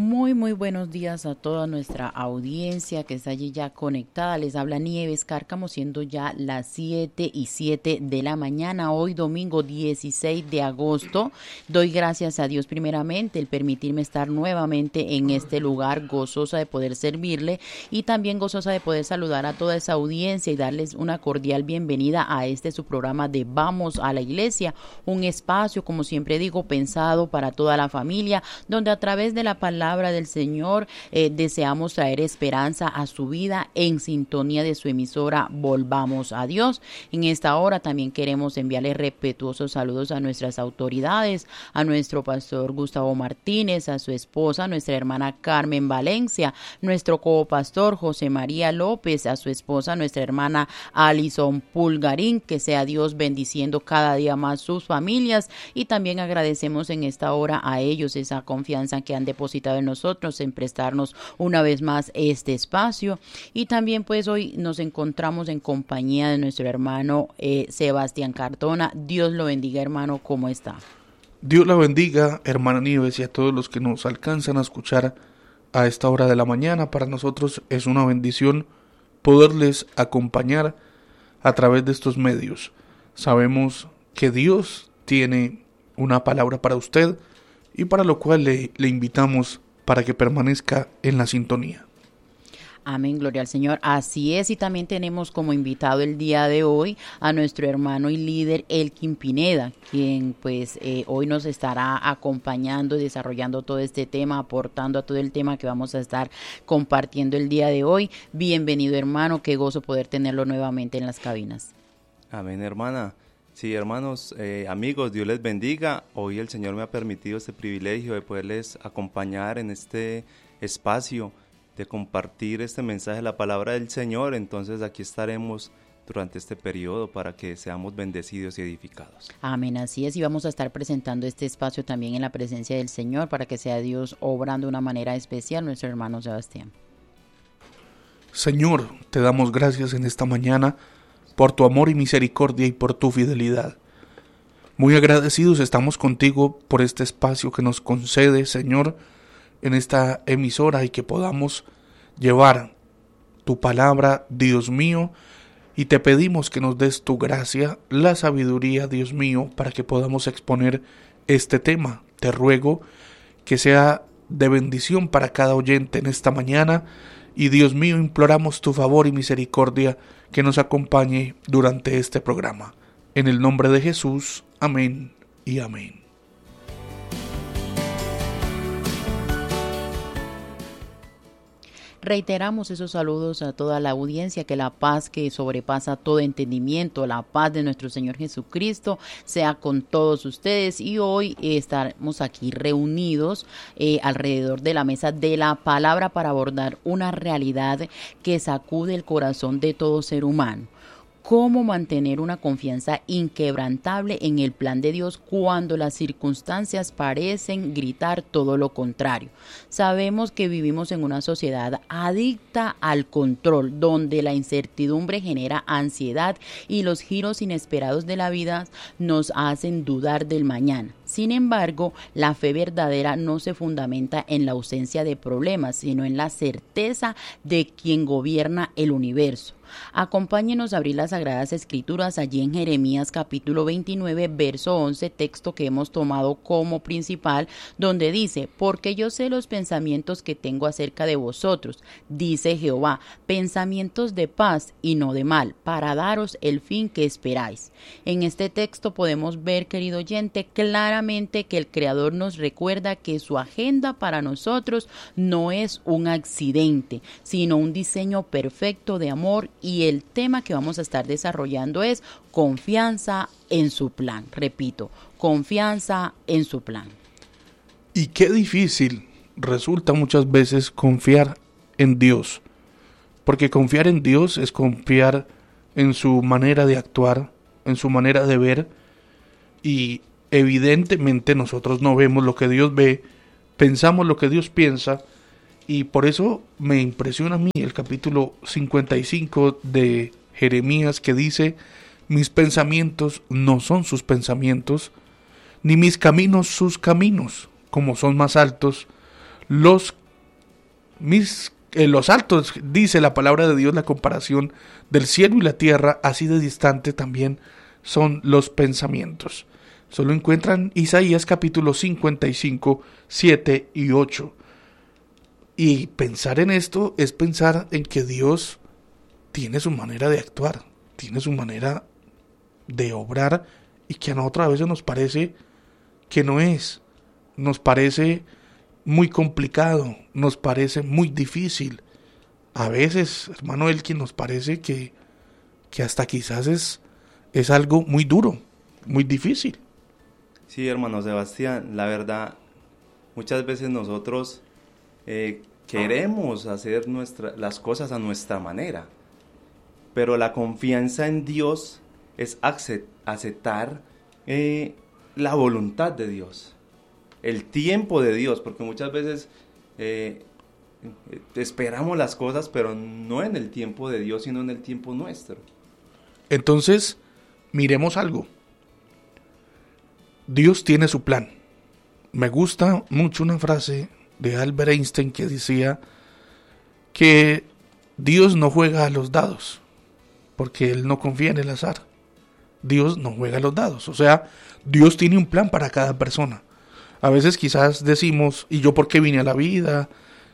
Muy buenos días a toda nuestra audiencia que está allí ya conectada. Les habla Nieves Cárcamo, siendo ya las 7:07 de la mañana, hoy domingo 16 de agosto. Doy gracias a Dios primeramente el permitirme estar nuevamente en este lugar, gozosa de poder servirle y también gozosa de poder saludar a toda esa audiencia y darles una cordial bienvenida a su programa de Vamos a la Iglesia, un espacio, como siempre digo, pensado para toda la familia, donde a través de la palabra del Señor deseamos traer esperanza a su vida en sintonía de su emisora Volvamos a Dios. En esta hora también queremos enviarle respetuosos saludos a nuestras autoridades, a nuestro pastor Gustavo Martínez, a su esposa, nuestra hermana Carmen Valencia, nuestro copastor José María López, a su esposa, nuestra hermana Alison Pulgarín. Que sea Dios bendiciendo cada día más sus familias, y también agradecemos en esta hora a ellos esa confianza que han depositado en nosotros, en prestarnos una vez más este espacio. Y también pues hoy nos encontramos en compañía de nuestro hermano Sebastián Cardona. Dios lo bendiga, hermano, ¿cómo está? Dios la bendiga, hermana Nieves, y a todos los que nos alcanzan a escuchar a esta hora de la mañana. Para nosotros es una bendición poderles acompañar a través de estos medios. Sabemos que Dios tiene una palabra para usted, y para lo cual le invitamos para que permanezca en la sintonía. Amén, gloria al Señor. Así es, y también tenemos como invitado el día de hoy a nuestro hermano y líder Elkin Pineda, quien pues hoy nos estará acompañando, desarrollando todo este tema, aportando a todo el tema que vamos a estar compartiendo el día de hoy. Bienvenido, hermano, qué gozo poder tenerlo nuevamente en las cabinas. Amén, hermana. Sí, hermanos, amigos, Dios les bendiga. Hoy el Señor me ha permitido este privilegio de poderles acompañar en este espacio, de compartir este mensaje de la palabra del Señor. Entonces aquí estaremos durante este periodo para que seamos bendecidos y edificados. Amén, así es, y vamos a estar presentando este espacio también en la presencia del Señor para que sea Dios obrando de una manera especial, nuestro hermano Sebastián. Señor, te damos gracias en esta mañana por tu amor y misericordia y por tu fidelidad. Muy agradecidos estamos contigo por este espacio que nos concede, Señor, en esta emisora, y que podamos llevar tu palabra, Dios mío, y te pedimos que nos des tu gracia, la sabiduría, Dios mío, para que podamos exponer este tema. Te ruego que sea de bendición para cada oyente en esta mañana, y Dios mío, imploramos tu favor y misericordia que nos acompañe durante este programa. En el nombre de Jesús, amén y amén. Reiteramos esos saludos a toda la audiencia, que la paz que sobrepasa todo entendimiento, la paz de nuestro Señor Jesucristo sea con todos ustedes. Y hoy estamos aquí reunidos alrededor de la mesa de la palabra para abordar una realidad que sacude el corazón de todo ser humano. Cómo mantener una confianza inquebrantable en el plan de Dios cuando las circunstancias parecen gritar todo lo contrario. Sabemos que vivimos en una sociedad adicta al control, donde la incertidumbre genera ansiedad y los giros inesperados de la vida nos hacen dudar del mañana. Sin embargo, la fe verdadera no se fundamenta en la ausencia de problemas, sino en la certeza de quien gobierna el universo. Acompáñenos a abrir las Sagradas Escrituras allí en Jeremías capítulo 29, verso 11, texto que hemos tomado como principal, donde dice: porque yo sé los pensamientos que tengo acerca de vosotros, dice Jehová, pensamientos de paz y no de mal, para daros el fin que esperáis. En este texto podemos ver, querido oyente, claramente que el Creador nos recuerda que su agenda para nosotros no es un accidente, sino un diseño perfecto de amor. Y el tema que vamos a estar desarrollando es confianza en su plan. Repito, confianza en su plan. Y qué difícil resulta muchas veces confiar en Dios, porque confiar en Dios es confiar en su manera de actuar, en su manera de ver, y evidentemente nosotros no vemos lo que Dios ve, pensamos lo que Dios piensa. Y por eso me impresiona a mí el capítulo 55 de Jeremías, que dice: mis pensamientos no son sus pensamientos, ni mis caminos sus caminos. Como son más altos los altos, dice la palabra de Dios, la comparación del cielo y la tierra, así de distante también son los pensamientos. Solo encuentran Isaías capítulo 55, 7 y 8. Y pensar en esto es pensar en que Dios tiene su manera de actuar, tiene su manera de obrar, y que a nosotros a veces nos parece que no es, nos parece muy complicado, nos parece muy difícil. A veces, hermano Elkin, nos parece que hasta quizás es algo muy duro, muy difícil. Sí, hermano Sebastián, la verdad, muchas veces nosotros queremos hacer las cosas a nuestra manera, pero la confianza en Dios es aceptar la voluntad de Dios, el tiempo de Dios, porque muchas veces esperamos las cosas, pero no en el tiempo de Dios, sino en el tiempo nuestro. Entonces, miremos algo. Dios tiene su plan. Me gusta mucho una frase de Albert Einstein que decía que Dios no juega a los dados, porque Él no confía en el azar. Dios no juega a los dados, o sea, Dios tiene un plan para cada persona. A veces quizás decimos, ¿y yo por qué vine a la vida?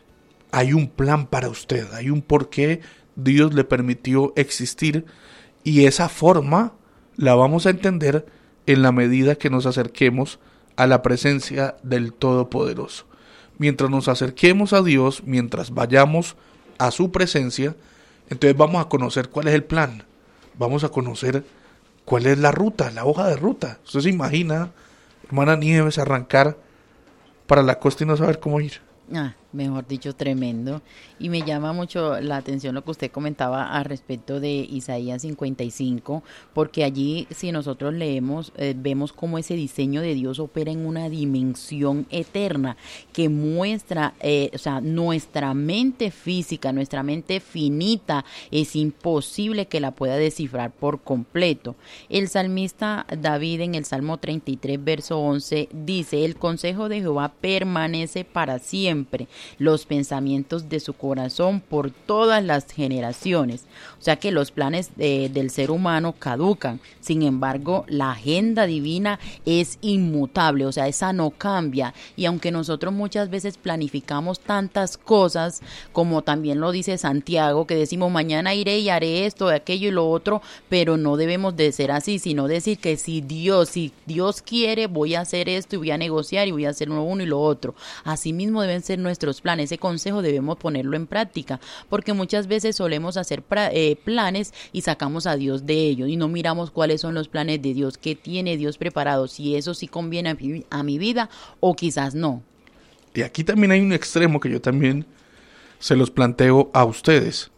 Hay un plan para usted, hay un por qué Dios le permitió existir, y esa forma la vamos a entender en la medida que nos acerquemos a la presencia del Todopoderoso. Mientras nos acerquemos a Dios, mientras vayamos a su presencia, entonces vamos a conocer cuál es el plan, vamos a conocer cuál es la ruta, la hoja de ruta. Usted se imagina, hermana Nieves, arrancar para la costa y no saber cómo ir. Mejor dicho, tremendo. Y me llama mucho la atención lo que usted comentaba al respecto de Isaías 55, porque allí, si nosotros leemos, vemos cómo ese diseño de Dios opera en una dimensión eterna que muestra, o sea, nuestra mente física, nuestra mente finita, es imposible que la pueda descifrar por completo. El salmista David en el Salmo 33, verso 11, dice: el consejo de Jehová permanece para siempre, los pensamientos de su corazón por todas las generaciones. O sea que los planes del ser humano caducan, sin embargo la agenda divina es inmutable, o sea, esa no cambia. Y aunque nosotros muchas veces planificamos tantas cosas, como también lo dice Santiago, que decimos mañana iré y haré esto, aquello y lo otro, pero no debemos de ser así, sino decir que si Dios quiere, voy a hacer esto y voy a negociar y voy a hacer uno y lo otro. Asimismo deben ser nuestros planes. Ese consejo debemos ponerlo en práctica, porque muchas veces solemos hacer planes y sacamos a Dios de ellos y no miramos cuáles son los planes de Dios, qué tiene Dios preparado, si eso sí conviene a mi vida o quizás no. Y aquí también hay un extremo que yo también se los planteo a ustedes.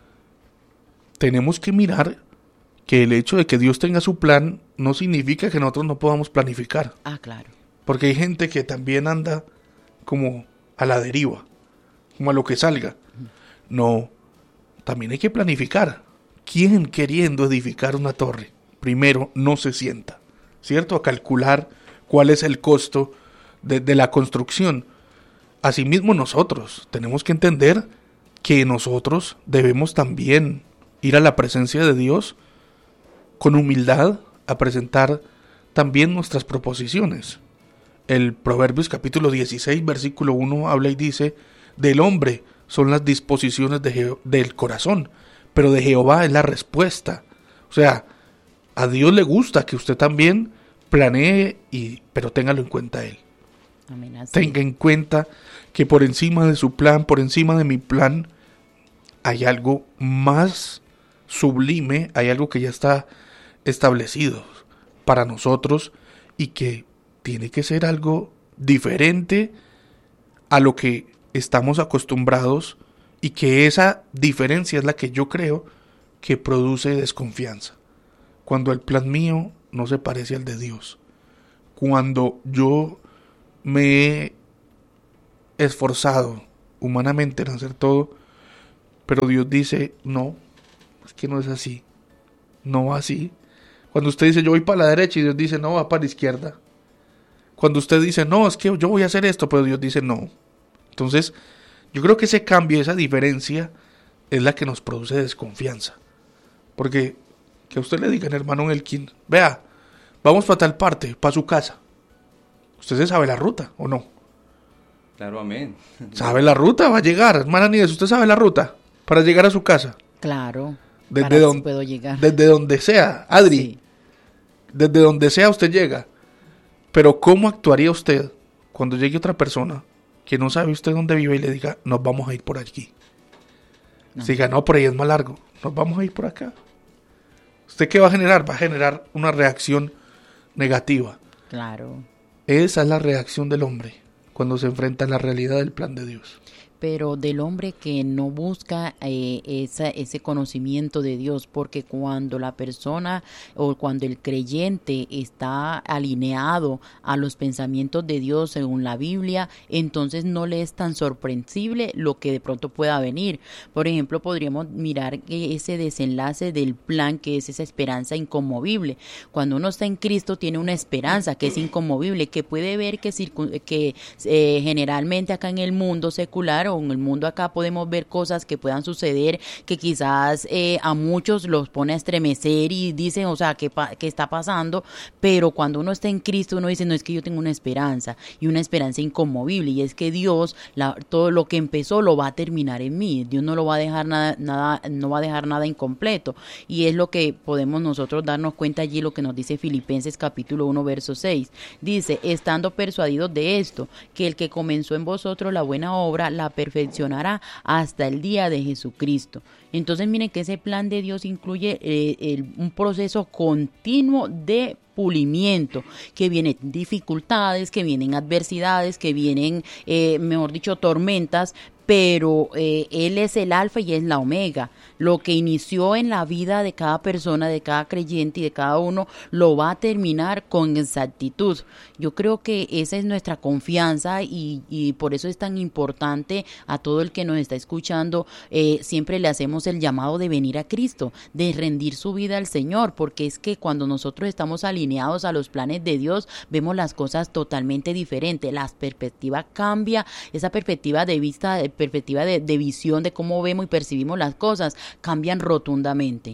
Tenemos que mirar que el hecho de que Dios tenga su plan no significa que nosotros no podamos planificar. Claro. Porque hay gente que también anda como a la deriva, como a lo que salga. No, también hay que planificar. ¿Quién queriendo edificar una torre primero no se sienta, ¿cierto?, a calcular cuál es el costo de la construcción? Asimismo nosotros tenemos que entender que nosotros debemos también ir a la presencia de Dios con humildad a presentar también nuestras proposiciones. El Proverbios capítulo 16, versículo 1 habla y dice: del hombre son las disposiciones del corazón, pero de Jehová es la respuesta. O sea, a Dios le gusta que usted también planee, pero téngalo en cuenta Él. Amén, así. Tenga en cuenta que por encima de su plan, por encima de mi plan, hay algo más sublime, hay algo que ya está establecido para nosotros y que tiene que ser algo diferente a lo que estamos acostumbrados, y que esa diferencia es la que yo creo que produce desconfianza. Cuando el plan mío no se parece al de Dios. Cuando yo me he esforzado humanamente en hacer todo, pero Dios dice: no, es que no es así. No va así. Cuando usted dice: yo voy para la derecha, y Dios dice: no, va para la izquierda. Cuando usted dice: no, es que yo voy a hacer esto, pero Dios dice: no, Entonces, yo creo que ese cambio, esa diferencia, es la que nos produce desconfianza. Porque que a usted le digan, hermano Elkin, vea, vamos para tal parte, para su casa. ¿Usted se sabe la ruta o no? Claro, amén. ¿Sabe la ruta? Va a llegar. Hermana Nieves, ¿usted sabe la ruta para llegar a su casa? Claro. Desde donde puedo llegar. Desde donde sea. Adri, Sí. desde donde sea usted llega. Pero ¿cómo actuaría usted cuando llegue otra persona que no sabe usted dónde vive y le diga, nos vamos a ir por aquí? No. Si diga, no, por ahí es más largo. Nos vamos a ir por acá. ¿Usted qué va a generar? Va a generar una reacción negativa. Claro. Esa es la reacción del hombre cuando se enfrenta a la realidad del plan de Dios. Pero del hombre que no busca ese conocimiento de Dios, porque cuando la persona o cuando el creyente está alineado a los pensamientos de Dios según la Biblia, entonces no le es tan sorprensible lo que de pronto pueda venir. Por ejemplo, podríamos mirar ese desenlace del plan, que es esa esperanza inconmovible. Cuando uno está en Cristo tiene una esperanza que es inconmovible, que puede ver que generalmente acá en el mundo secular o en el mundo acá podemos ver cosas que puedan suceder que quizás a muchos los pone a estremecer y dicen, o sea, ¿qué está pasando? Pero cuando uno está en Cristo uno dice, no, es que yo tengo una esperanza y una esperanza inconmovible, y es que Dios, todo lo que empezó lo va a terminar en mí. Dios no lo va a dejar nada, no va a dejar nada incompleto, y es lo que podemos nosotros darnos cuenta allí, lo que nos dice Filipenses capítulo 1 verso 6. Dice, estando persuadidos de esto, que el que comenzó en vosotros la buena obra la perfeccionará hasta el día de Jesucristo. Entonces miren que ese plan de Dios incluye un proceso continuo de pulimiento, que vienen dificultades, que vienen adversidades, que vienen, mejor dicho, tormentas, pero Él es el alfa y es la omega. Lo que inició en la vida de cada persona, de cada creyente y de cada uno, lo va a terminar con exactitud. Yo creo que esa es nuestra confianza, y por eso es tan importante a todo el que nos está escuchando. Siempre le hacemos el llamado de venir a Cristo, de rendir su vida al Señor, porque es que cuando nosotros estamos alineados a los planes de Dios, vemos las cosas totalmente diferentes. La perspectiva cambia, esa perspectiva de vista, perspectiva de visión de cómo vemos y percibimos las cosas, cambian rotundamente.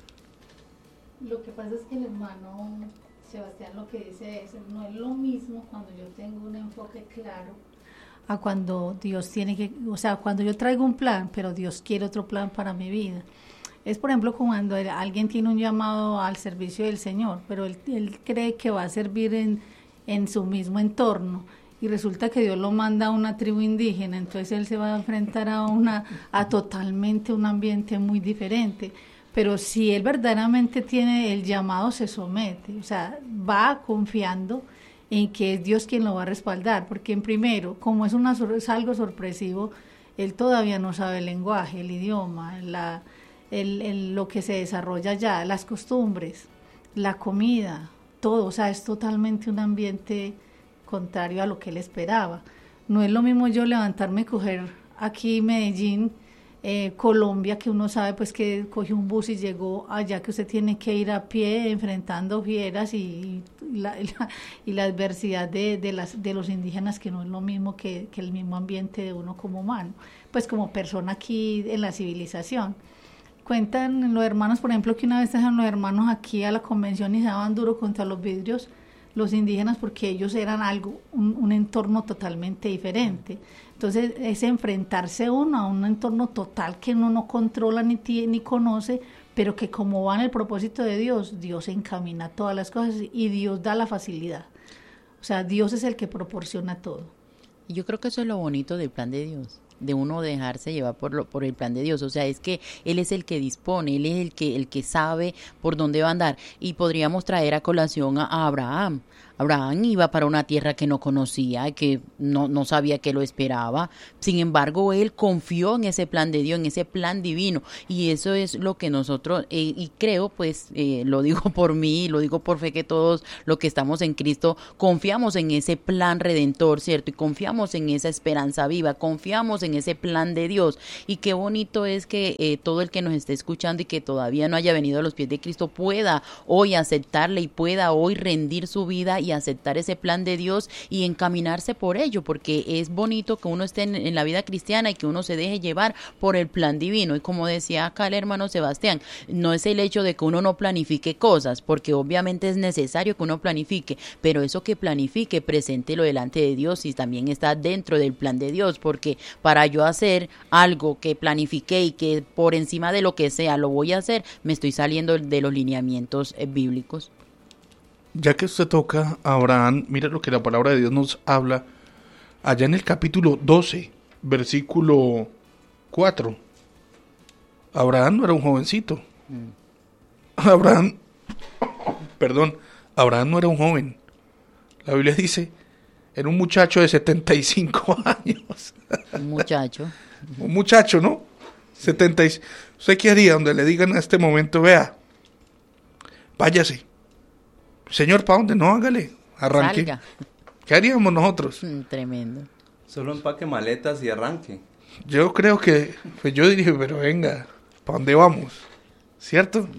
Lo que pasa es que el hermano Sebastián lo que dice es, no es lo mismo cuando yo tengo un enfoque claro a cuando Dios tiene que, o sea, cuando yo traigo un plan, pero Dios quiere otro plan para mi vida. Es, por ejemplo, cuando alguien tiene un llamado al servicio del Señor, pero él cree que va a servir en su mismo entorno, y resulta que Dios lo manda a una tribu indígena, entonces él se va a enfrentar a totalmente un ambiente muy diferente. Pero si él verdaderamente tiene el llamado, se somete, o sea, va confiando en que es Dios quien lo va a respaldar, porque en primero, como es algo sorpresivo, él todavía no sabe el lenguaje, el idioma, lo que se desarrolla allá, las costumbres, la comida, todo, o sea, es totalmente un ambiente contrario a lo que él esperaba. No es lo mismo yo levantarme y coger aquí Medellín, Colombia, que uno sabe pues que cogió un bus y llegó allá, que usted tiene que ir a pie enfrentando fieras y la adversidad de los indígenas, que no es lo mismo que el mismo ambiente de uno como humano, pues como persona aquí en la civilización. Cuentan los hermanos, por ejemplo, que una vez trajeron los hermanos aquí a la convención y se daban duro contra los vidrios, los indígenas, porque ellos eran un entorno totalmente diferente. Entonces es enfrentarse uno a un entorno total que uno no controla ni conoce, pero que como va en el propósito de Dios, Dios encamina todas las cosas y Dios da la facilidad. O sea, Dios es el que proporciona todo. Y yo creo que eso es lo bonito del plan de Dios, de uno dejarse llevar por el plan de Dios. O sea, es que Él es el que dispone, Él es el que sabe por dónde va a andar. Y podríamos traer a colación a Abraham. Abraham iba para una tierra que no conocía, que no sabía que lo esperaba. Sin embargo, él confió en ese plan de Dios, en ese plan divino. Y eso es lo que nosotros, y creo, pues, lo digo por mí, lo digo por fe, que todos los que estamos en Cristo confiamos en ese plan redentor, ¿cierto? Y confiamos en esa esperanza viva, confiamos en ese plan de Dios. Y qué bonito es que todo el que nos esté escuchando y que todavía no haya venido a los pies de Cristo pueda hoy aceptarle y pueda hoy rendir su vida y y aceptar ese plan de Dios y encaminarse por ello, porque es bonito que uno esté en la vida cristiana y que uno se deje llevar por el plan divino. Y como decía acá el hermano Sebastián, no es el hecho de que uno no planifique cosas, porque obviamente es necesario que uno planifique, pero eso que planifique, preséntelo delante de Dios y también está dentro del plan de Dios, porque para yo hacer algo que planifiqué y que por encima de lo que sea lo voy a hacer, me estoy saliendo de los lineamientos bíblicos. Ya que usted toca a Abraham, mira lo que la palabra de Dios nos habla allá en el capítulo 12, versículo 4. Abraham no era un jovencito. Abraham no era un joven. La Biblia dice, era un muchacho de 75 años. Un muchacho. Un muchacho, ¿no? 76. ¿Usted qué haría donde le digan a este momento, vea, váyase? Señor, ¿para dónde? No, hágale, arranque. Salga. ¿Qué haríamos nosotros? Tremendo. Solo empaque maletas y arranque. Yo creo que, pues yo dije, pero venga, ¿para dónde vamos? ¿Cierto?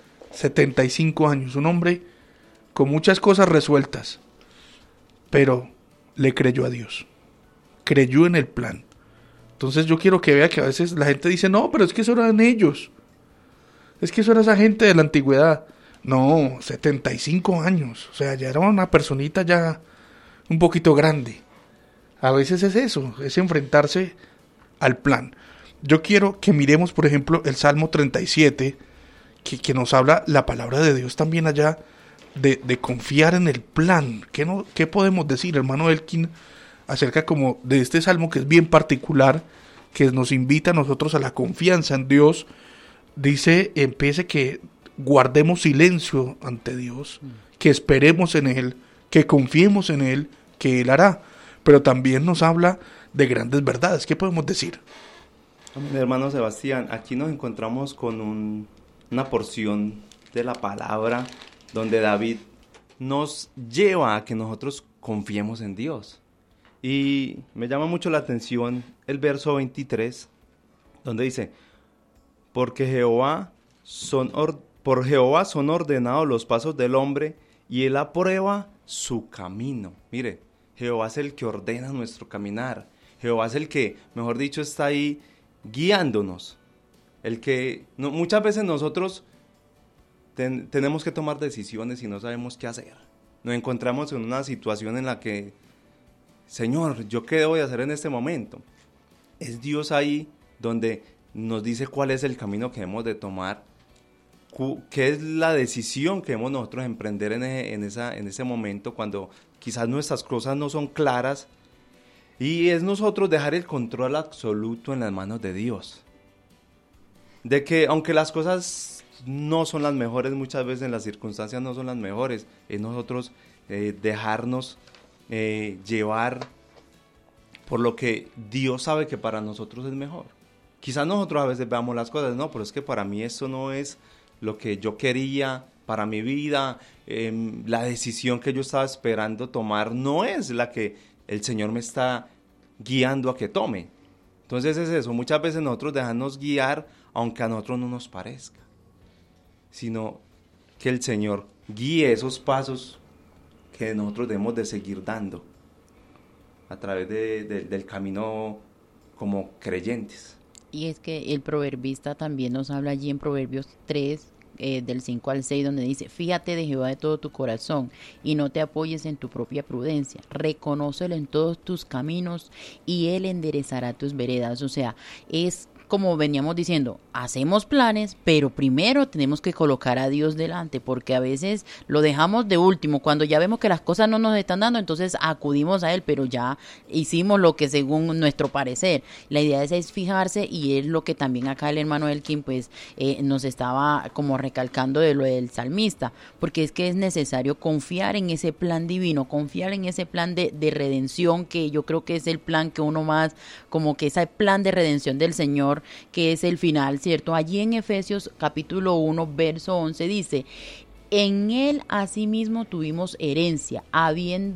75 años, un hombre con muchas cosas resueltas, pero le creyó a Dios, creyó en el plan. Entonces yo quiero que vea que a veces la gente dice, no, pero es que eso eran ellos, es que eso era esa gente de la antigüedad. No, 75 años, o sea, ya era una personita ya un poquito grande. A veces es eso, es enfrentarse al plan. Yo quiero que miremos, por ejemplo, el Salmo 37, que nos habla la palabra de Dios también allá, de confiar en el plan. ¿Qué podemos decir, hermano Elkin, acerca como de este Salmo que es bien particular, que nos invita a nosotros a la confianza en Dios? Dice, empiece que guardemos silencio ante Dios, que esperemos en Él, que confiemos en Él, que Él hará. Pero también nos habla de grandes verdades. ¿Qué podemos decir? Mi hermano Sebastián, aquí nos encontramos con una porción de la palabra donde David nos lleva a que nosotros confiemos en Dios. Y me llama mucho la atención el verso 23, donde dice, por Jehová son ordenados los pasos del hombre, y él aprueba su camino. Mire, Jehová es el que ordena nuestro caminar. Jehová es el que, mejor dicho, está ahí guiándonos. El que muchas veces nosotros tenemos que tomar decisiones y no sabemos qué hacer. Nos encontramos en una situación en la que, Señor, ¿yo qué debo de hacer en este momento? Es Dios ahí donde nos dice cuál es el camino que debemos de tomar, qué es la decisión que debemos nosotros emprender en ese momento cuando quizás nuestras cosas no son claras, y es nosotros dejar el control absoluto en las manos de Dios. De que aunque las cosas no son las mejores, muchas veces las circunstancias no son las mejores, es nosotros dejarnos llevar por lo que Dios sabe que para nosotros es mejor. Quizás nosotros a veces veamos las cosas, no, pero es que para mí eso no es lo que yo quería para mi vida, la decisión que yo estaba esperando tomar no es la que el Señor me está guiando a que tome. Entonces es eso, muchas veces nosotros dejamos guiar aunque a nosotros no nos parezca, sino que el Señor guíe esos pasos que nosotros debemos de seguir dando a través del camino como creyentes. Y es que el proverbista también nos habla allí en Proverbios 3, del 5 al 6, donde dice, fíjate de Jehová de todo tu corazón y no te apoyes en tu propia prudencia, reconócelo en todos tus caminos y Él enderezará tus veredas. O sea, es como veníamos diciendo, hacemos planes, pero primero tenemos que colocar a Dios delante, porque a veces lo dejamos de último. Cuando ya vemos que las cosas no nos están dando, entonces acudimos a Él, pero ya hicimos lo que según nuestro parecer. La idea es fijarse, y es lo que también acá el hermano Elkin pues nos estaba como recalcando de lo del salmista, porque es que es necesario confiar en ese plan divino, confiar en ese plan de redención, que yo creo que es el plan que uno más, como que ese plan de redención del Señor, que es el final, ¿cierto? Allí en Efesios capítulo 1, verso 11 dice, en Él asimismo tuvimos herencia, habiendo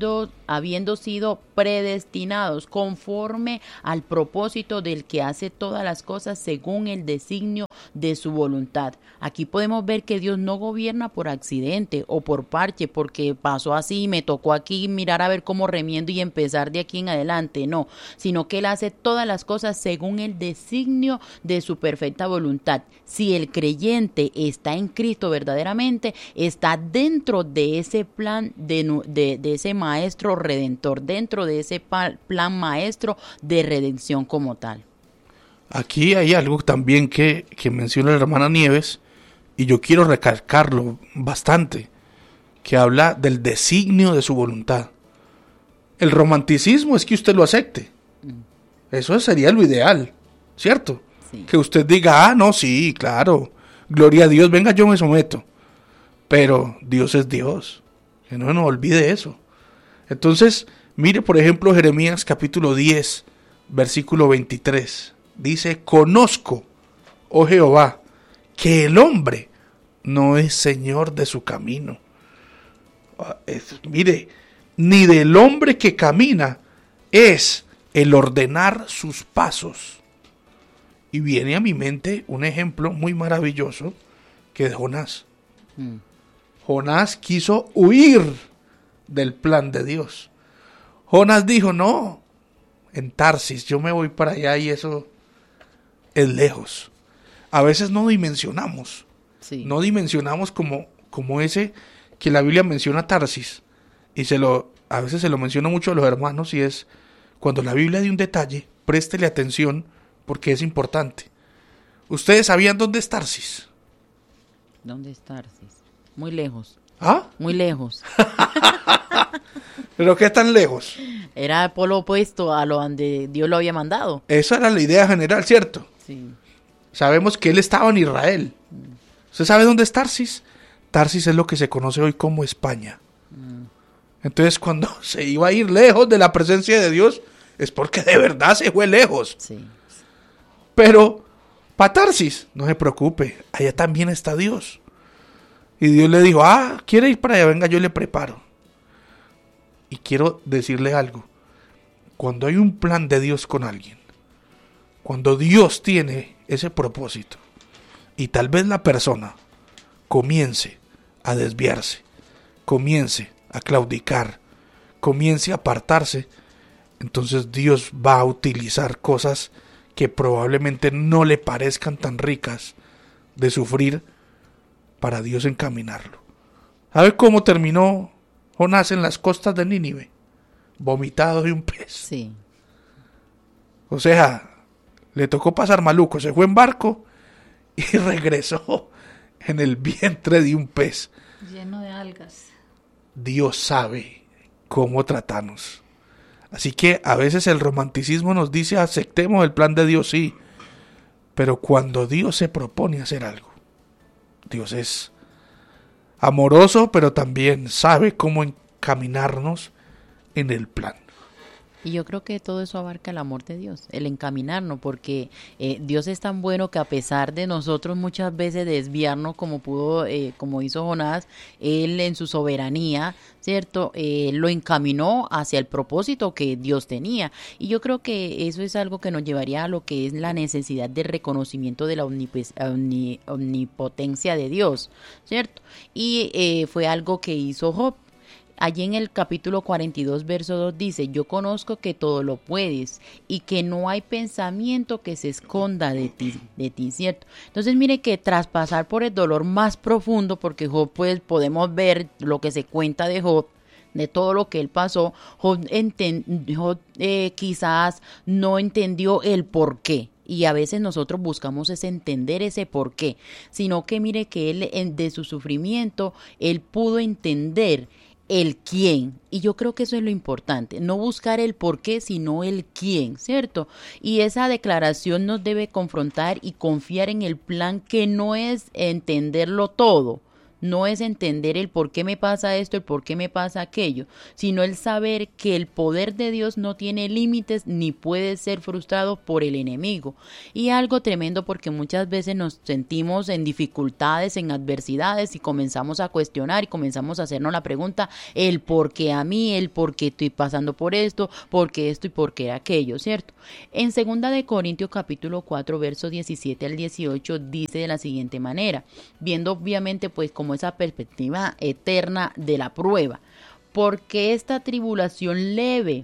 habiendo sido predestinados conforme al propósito del que hace todas las cosas según el designio de su voluntad. Aquí podemos ver que Dios no gobierna por accidente o por parche, porque pasó así y me tocó aquí mirar a ver cómo remiendo y empezar de aquí en adelante, no, sino que Él hace todas las cosas según el designio de su perfecta voluntad. Si el creyente está en Cristo verdaderamente, está dentro de ese plan de ese maestro redentor, dentro de ese plan maestro de redención como tal. Aquí hay algo también que menciona la hermana Nieves, y yo quiero recalcarlo bastante, que habla del designio de su voluntad. El romanticismo es que usted lo acepte. Eso sería lo ideal, ¿cierto? Sí. Que usted diga, no, sí, claro, gloria a Dios, venga, yo me someto. Pero Dios es Dios, que no nos olvide eso. Entonces, mire por ejemplo Jeremías capítulo 10, versículo 23. Dice, conozco, oh Jehová, que el hombre no es señor de su camino. Mire, ni del hombre que camina es el ordenar sus pasos. Y viene a mi mente un ejemplo muy maravilloso que es Jonás. Jonás quiso huir del plan de Dios. Jonás dijo, no, en Tarsis, yo me voy para allá y eso es lejos. A veces no dimensionamos. Sí. No dimensionamos como ese que la Biblia menciona Tarsis. Y a veces se lo menciona mucho a los hermanos, y es cuando la Biblia da un detalle, préstele atención porque es importante. ¿Ustedes sabían dónde es Tarsis? ¿Dónde es Tarsis? Muy lejos. ¿Ah? Muy lejos. ¿Pero qué tan lejos? Era el polo opuesto a lo donde Dios lo había mandado. Esa era la idea general, ¿cierto? Sí. Sabemos que él estaba en Israel. ¿Usted sabe dónde es Tarsis? Tarsis es lo que se conoce hoy como España. Entonces, cuando se iba a ir lejos de la presencia de Dios, es porque de verdad se fue lejos. Sí. Pero, para Tarsis, no se preocupe, allá también está Dios. Y Dios le dijo, ¿quiere ir para allá? Venga, yo le preparo. Y quiero decirle algo. Cuando hay un plan de Dios con alguien, cuando Dios tiene ese propósito, y tal vez la persona comience a desviarse, comience a claudicar, comience a apartarse, entonces Dios va a utilizar cosas que probablemente no le parezcan tan ricas de sufrir para Dios encaminarlo. ¿Sabe cómo terminó Jonás en las costas de Nínive? Vomitado de un pez. Sí. O sea, le tocó pasar maluco, se fue en barco y regresó en el vientre de un pez. Lleno de algas. Dios sabe cómo tratarnos. Así que a veces el romanticismo nos dice, aceptemos el plan de Dios, sí. Pero cuando Dios se propone hacer algo, Dios es amoroso, pero también sabe cómo encaminarnos en el plan. Y yo creo que todo eso abarca el amor de Dios, el encaminarnos, porque Dios es tan bueno que a pesar de nosotros muchas veces desviarnos como hizo Jonás, Él en su soberanía, ¿cierto? Lo encaminó hacia el propósito que Dios tenía. Y yo creo que eso es algo que nos llevaría a lo que es la necesidad de reconocimiento de la omnipotencia de Dios, ¿cierto? Y fue algo que hizo Job. Allí en el capítulo 42, verso 2 dice, yo conozco que todo lo puedes y que no hay pensamiento que se esconda de ti, ¿cierto? Entonces mire que tras pasar por el dolor más profundo, porque Job, pues podemos ver lo que se cuenta de Job, de todo lo que él pasó, Job quizás no entendió el por qué. Y a veces nosotros buscamos es entender ese por qué, sino que mire que él de su sufrimiento, él pudo entender el quién, y yo creo que eso es lo importante, no buscar el por qué, sino el quién, ¿cierto? Y esa declaración nos debe confrontar y confiar en el plan, que no es entenderlo todo, No es entender el por qué me pasa esto, el por qué me pasa aquello, sino el saber que el poder de Dios no tiene límites ni puede ser frustrado por el enemigo. Y algo tremendo, porque muchas veces nos sentimos en dificultades, en adversidades, y comenzamos a cuestionar y comenzamos a hacernos la pregunta, el por qué a mí, el por qué estoy pasando por esto y por qué aquello, ¿cierto? En 2 Corintios capítulo 4, versos 17 al 18 dice de la siguiente manera, viendo obviamente pues como esa perspectiva eterna de la prueba, porque esta tribulación leve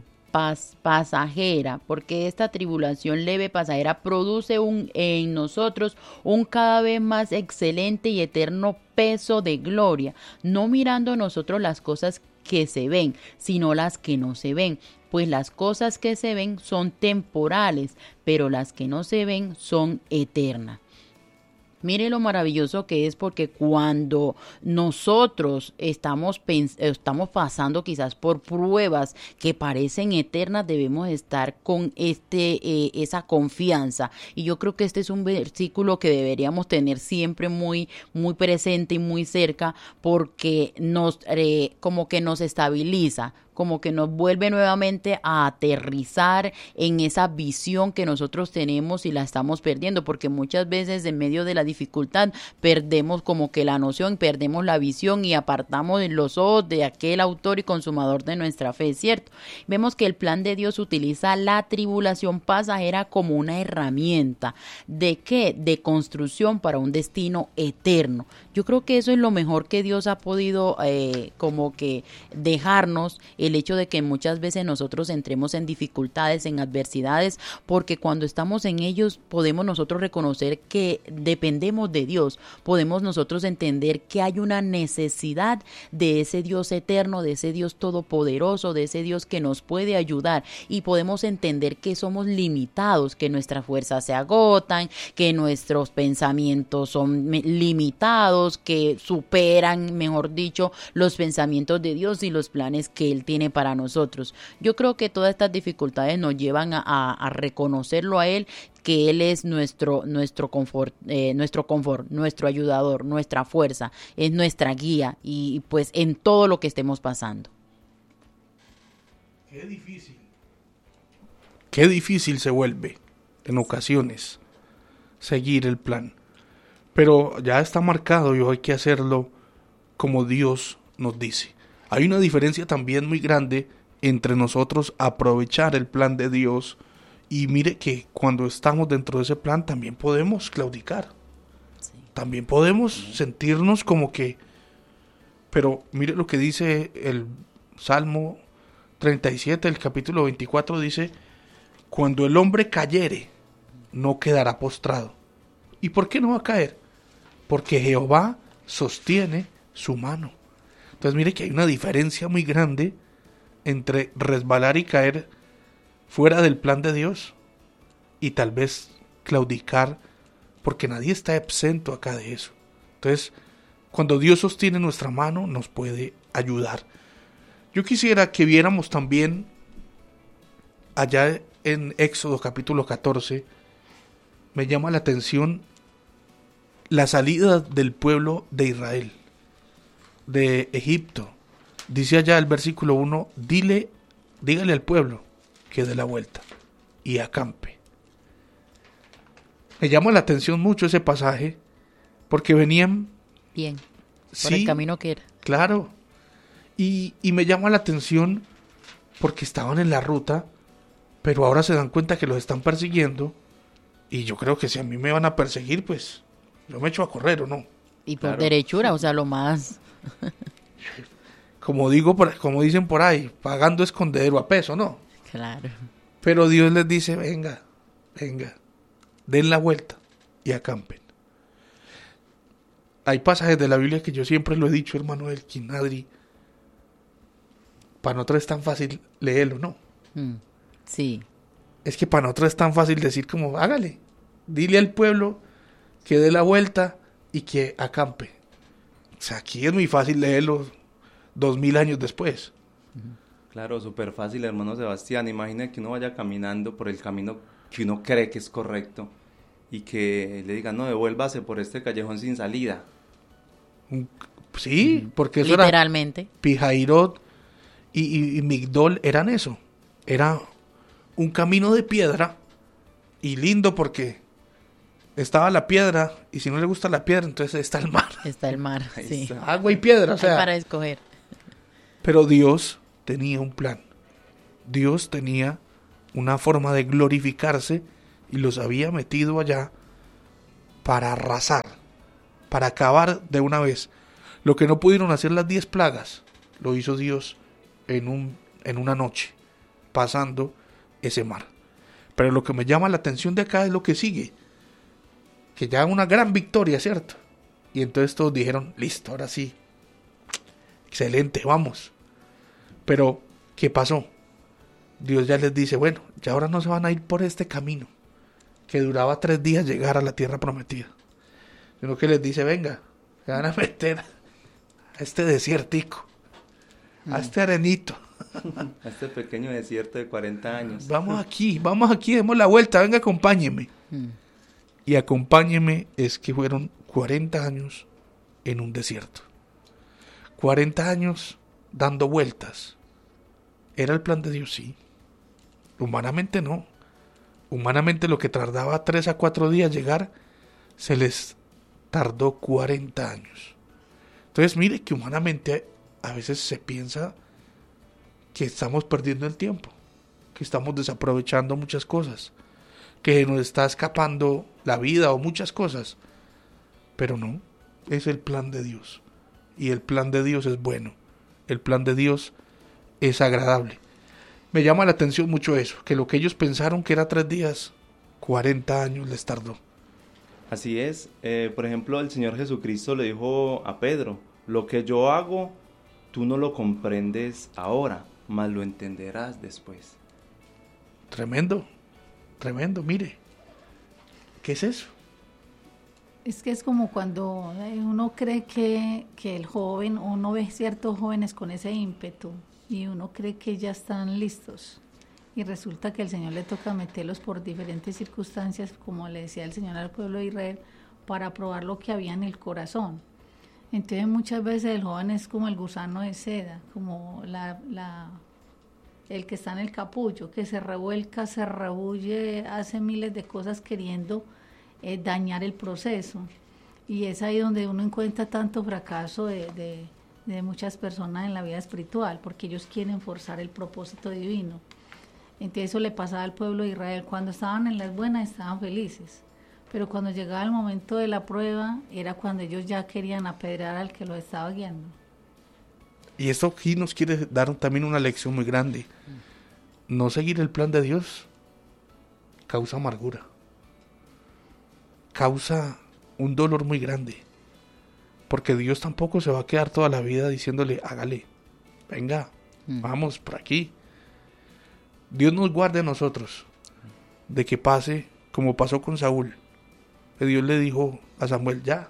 pasajera, porque esta tribulación leve pasajera produce en nosotros un cada vez más excelente y eterno peso de gloria, no mirando nosotros las cosas que se ven, sino las que no se ven, pues las cosas que se ven son temporales, pero las que no se ven son eternas. Mire lo maravilloso que es, porque cuando nosotros estamos pasando quizás por pruebas que parecen eternas, debemos estar con esa confianza. Y yo creo que este es un versículo que deberíamos tener siempre muy, muy presente y muy cerca, porque como que nos estabiliza, como que nos vuelve nuevamente a aterrizar en esa visión que nosotros tenemos y la estamos perdiendo, porque muchas veces en medio de la dificultad perdemos como que la noción, perdemos la visión y apartamos los ojos de aquel autor y consumador de nuestra fe, ¿cierto? Vemos que el plan de Dios utiliza la tribulación pasajera como una herramienta. ¿De qué? De construcción para un destino eterno. Yo creo que eso es lo mejor que Dios ha podido como que dejarnos, el hecho de que muchas veces nosotros entremos en dificultades, en adversidades, porque cuando estamos en ellos podemos nosotros reconocer que dependemos de Dios, podemos nosotros entender que hay una necesidad de ese Dios eterno, de ese Dios todopoderoso, de ese Dios que nos puede ayudar, y podemos entender que somos limitados, que nuestras fuerzas se agotan, que nuestros pensamientos son limitados, que superan, mejor dicho, los pensamientos de Dios y los planes que Él tiene para nosotros. Yo creo que todas estas dificultades nos llevan a reconocerlo a Él, que Él es nuestro confort, nuestro ayudador, nuestra fuerza, es nuestra guía, y pues en todo lo que estemos pasando. Qué difícil se vuelve en ocasiones seguir el plan, pero ya está marcado y hay que hacerlo como Dios nos dice. Hay una diferencia también muy grande entre nosotros aprovechar el plan de Dios, y mire que cuando estamos dentro de ese plan también podemos claudicar, sí. También podemos sentirnos como que, pero mire lo que dice el Salmo 37, el capítulo 24, dice, cuando el hombre cayere, no quedará postrado. ¿Y por qué no va a caer? Porque Jehová sostiene su mano. Entonces mire que hay una diferencia muy grande entre resbalar y caer fuera del plan de Dios y tal vez claudicar, porque nadie está exento acá de eso. Entonces, cuando Dios sostiene nuestra mano, nos puede ayudar. Yo quisiera que viéramos también allá en Éxodo capítulo 14, me llama la atención la salida del pueblo de Israel de Egipto. Dice allá el versículo 1, dígale al pueblo que dé la vuelta y acampe. Me llama la atención mucho ese pasaje, porque venían bien por el camino que era. Claro. Y me llama la atención porque estaban en la ruta, pero ahora se dan cuenta que los están persiguiendo, y yo creo que si a mí me van a perseguir, pues yo me echo a correr, ¿o no? Y por derechura, o sea, lo más... como dicen por ahí, pagando escondedero a peso, ¿no? Claro. Pero Dios les dice, venga, den la vuelta y acampen. Hay pasajes de la Biblia que yo siempre lo he dicho, hermano Elkin, Adri, para nosotros es tan fácil leerlo, ¿no? Sí. Es que para nosotros es tan fácil decir como, hágale, dile al pueblo que dé la vuelta y que acampe. O sea, aquí es muy fácil leerlo 2000 años después. Claro, súper fácil, hermano Sebastián. Imagina que uno vaya caminando por el camino que uno cree que es correcto y que le digan, no, devuélvase por este callejón sin salida. Sí, porque eso literalmente. era Pijairot y Migdol eran eso. Era un camino de piedra y lindo porque estaba la piedra y si no le gusta la piedra, entonces está el mar. Está el mar, sí. Agua y piedra, o sea. Hay para escoger. Pero Dios tenía un plan. Dios tenía una forma de glorificarse y los había metido allá para arrasar, para acabar de una vez. Lo que no pudieron hacer las 10 plagas, lo hizo Dios en una noche, pasando ese mar. Pero lo que me llama la atención de acá es lo que sigue, que ya una gran victoria, ¿cierto? Y entonces todos dijeron, listo, ahora sí, excelente, vamos. Pero, ¿qué pasó? Dios ya les dice, bueno, ya ahora no se van a ir por este camino, que duraba 3 días llegar a la tierra prometida, sino que les dice, venga, se van a meter a este desiertico, a este arenito. A este pequeño desierto de 40 años. Vamos aquí, demos la vuelta, venga, acompáñeme. Y acompáñeme es que fueron 40 años en un desierto. 40 años dando vueltas. ¿Era el plan de Dios? Sí. Humanamente no. Humanamente lo que tardaba 3 a 4 días llegar, se les tardó 40 años. Entonces mire que humanamente a veces se piensa que estamos perdiendo el tiempo, que estamos desaprovechando muchas cosas, que nos está escapando la vida o muchas cosas. Pero no, es el plan de Dios. Y el plan de Dios es bueno. El plan de Dios es agradable. Me llama la atención mucho eso, que lo que ellos pensaron que era 3 días, 40 años les tardó. Así es. Por ejemplo, el Señor Jesucristo le dijo a Pedro, lo que yo hago, tú no lo comprendes ahora, mas lo entenderás después. Tremendo, mire. ¿Qué es eso? Es que es como cuando uno cree que el joven, uno ve ciertos jóvenes con ese ímpetu y uno cree que ya están listos y resulta que el Señor le toca meterlos por diferentes circunstancias, como le decía el Señor al pueblo de Israel, para probar lo que había en el corazón. Entonces muchas veces el joven es como el gusano de seda, como el que está en el capullo, que se revuelca, se rebulle, hace miles de cosas queriendo dañar el proceso. Y es ahí donde uno encuentra tanto fracaso de muchas personas en la vida espiritual, porque ellos quieren forzar el propósito divino. Entonces eso le pasaba al pueblo de Israel. Cuando estaban en las buenas estaban felices, pero cuando llegaba el momento de la prueba era cuando ellos ya querían apedrear al que los estaba guiando. Y esto aquí nos quiere dar también una lección muy grande. No seguir el plan de Dios causa amargura, causa un dolor muy grande, porque Dios tampoco se va a quedar toda la vida diciéndole, hágale, venga, vamos por aquí. Dios nos guarde a nosotros de que pase como pasó con Saúl, que Dios le dijo a Samuel, ya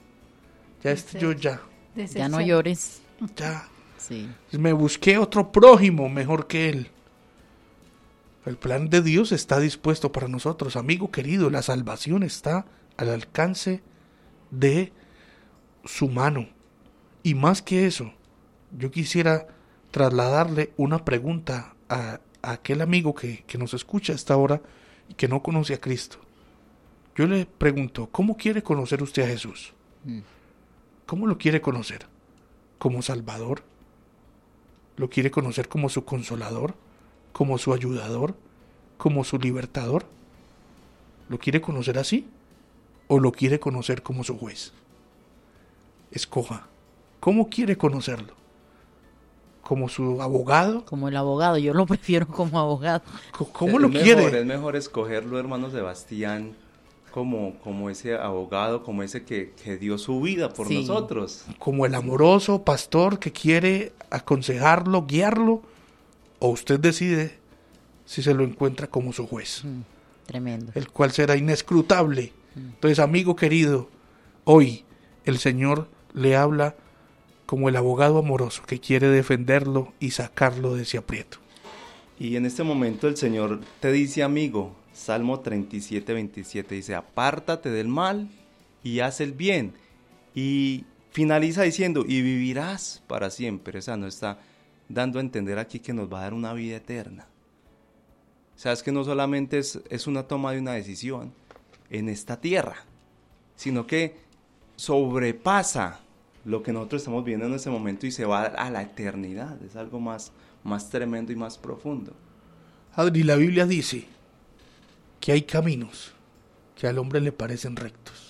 no llores. Ya. Sí. Me busqué otro prójimo mejor que él. El plan de Dios está dispuesto para nosotros, amigo querido. La salvación está al alcance de su mano. Y más que eso, yo quisiera trasladarle una pregunta a aquel amigo que nos escucha a esta hora y que no conoce a Cristo. Yo le pregunto, ¿cómo quiere conocer usted a Jesús? ¿Cómo lo quiere conocer? ¿Como Salvador? ¿Lo quiere conocer como su consolador? ¿Como su ayudador? ¿Como su libertador? ¿Lo quiere conocer así? ¿O lo quiere conocer como su juez? Escoja. ¿Cómo quiere conocerlo? ¿Como su abogado? Como el abogado, yo lo prefiero como abogado. ¿Cómo lo quiere? Es mejor escogerlo, hermano Sebastián, como ese abogado, como ese que dio su vida por nosotros. Como el amoroso pastor que quiere aconsejarlo, guiarlo, o usted decide si se lo encuentra como su juez. Tremendo. El cual será inescrutable. Entonces, amigo querido, hoy el Señor le habla como el abogado amoroso que quiere defenderlo y sacarlo de ese aprieto. Y en este momento el Señor te dice, amigo, Salmo 37, 27, dice, apártate del mal y haz el bien, y finaliza diciendo, y vivirás para siempre. O sea, nos está dando a entender aquí que nos va a dar una vida eterna. O sea, es que no solamente es una toma de una decisión en esta tierra, sino que sobrepasa lo que nosotros estamos viendo en este momento y se va a la eternidad. Es algo más tremendo y más profundo. Adri, la Biblia dice que hay caminos que al hombre le parecen rectos,